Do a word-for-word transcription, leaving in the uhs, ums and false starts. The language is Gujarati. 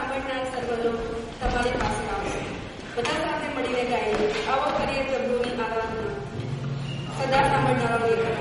સાંભળનાર સર્વ લોકો તમારી પાસે આવશે. બધા સાથે મળીને ગાઈએ, આવો કરીએ પ્રભુની આરાધના. સદા સાંભળનારો